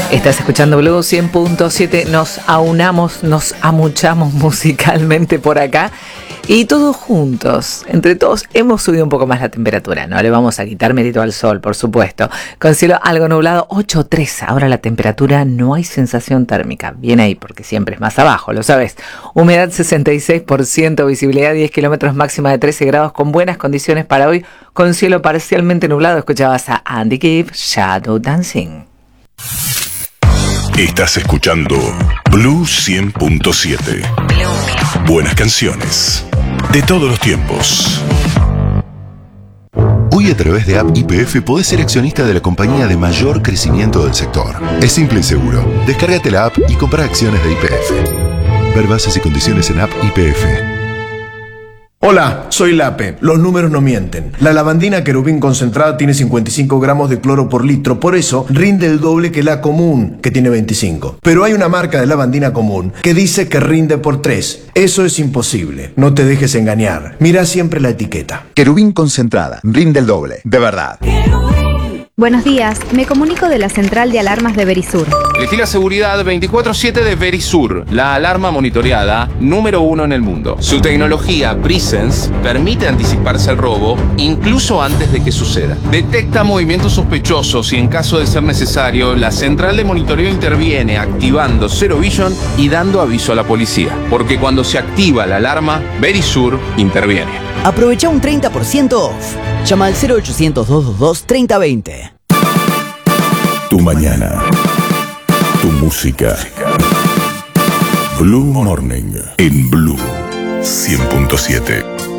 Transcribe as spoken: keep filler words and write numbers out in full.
Estás escuchando Blue cien punto siete, nos aunamos, nos amuchamos musicalmente por acá y todos juntos, entre todos hemos subido un poco más la temperatura, no le vamos a quitar mérito al sol, por supuesto, con cielo algo nublado, ocho tres, ahora la temperatura, no hay sensación térmica, bien ahí porque siempre es más abajo, lo sabes, humedad sesenta y seis por ciento, visibilidad diez kilómetros, máxima de trece grados, con buenas condiciones para hoy, con cielo parcialmente nublado. Escuchabas a Andy Gibb, Shadow Dancing. Estás escuchando Blue cien punto siete. Buenas canciones de todos los tiempos. Hoy a través de App Y P F podés ser accionista de la compañía de mayor crecimiento del sector. Es simple y seguro. Descárgate la app y compra acciones de Y P F. Ver bases y condiciones en App Y P F. Hola, soy Lape. Los números no mienten. La lavandina querubín concentrada tiene cincuenta y cinco gramos de cloro por litro, por eso rinde el doble que la común, que tiene veinticinco. Pero hay una marca de lavandina común que dice que rinde por tres. Eso es imposible. No te dejes engañar. Mira siempre la etiqueta. Querubín concentrada, rinde el doble, de verdad. Buenos días, me comunico de la central de alarmas de Verisur. Elegí seguridad veinticuatro siete de Verisur, la alarma monitoreada número uno en el mundo. Su tecnología Presence permite anticiparse al robo incluso antes de que suceda. Detecta movimientos sospechosos y en caso de ser necesario, la central de monitoreo interviene activando Zero Vision y dando aviso a la policía. Porque cuando se activa la alarma, Verisur interviene. Aprovecha un treinta por ciento off. Llama al cero ochocientos, doscientos veintidós, treinta veinte. Tu mañana. Tu música. Blue Morning en Blue cien punto siete.